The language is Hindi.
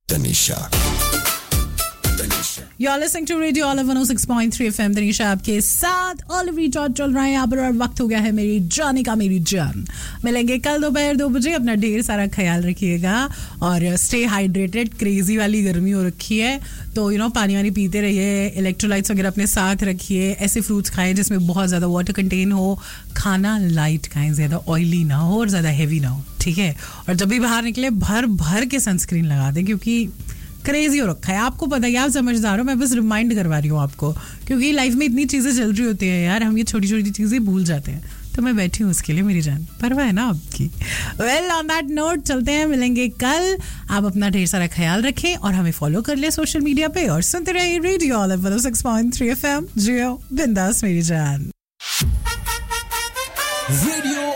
Tanisha. You're listening to Radio Olive 106.3 FM. Tanisha आपके साथ ऑलिवरी जॉर्ज चल रहा है यहाँ पर और वक्त हो गया है मेरी जाने का मेरी जान. मिलेंगे कल दोपहर 2 बजे. अपना ढेर सारा ख्याल रखिएगा और स्टे हाइड्रेटेड. क्रेजी वाली गर्मी हो रखी है तो पानी वानी पीते रहिए. इलेक्ट्रोलाइट्स वगैरह अपने साथ रखिए. ऐसे फ्रूट्स खाएं जिसमें बहुत ज़्यादा वाटर कंटेन हो. खाना लाइट खाएं, ज़्यादा ऑयली ना हो और ज़्यादा हैवी ना हो. ठीक है. और जब भी बाहर निकले भर भर के सनस्क्रीन लगा दें क्योंकि क्रेजी हो रखा है. आपको पता है, आप समझदार हो. मैं बस रिमाइंड करवा रही हूँ आपको क्योंकि लाइफ में इतनी चीज़ें चल रही होती हैं यार, हम ये छोटी छोटी चीज़ें भूल जाते हैं. तो मैं बैठी हूँ उसके लिए मेरी जान. परवाह है ना आपकी. वेल ऑन दैट नोट चलते हैं. मिलेंगे कल. आप अपना ढेर सारा ख्याल रखें और हमें फॉलो कर ले सोशल मीडिया पे और सुनते रहिए रेडियो ऑलिव 106.3 FM. जियो बिंदास मेरी जान.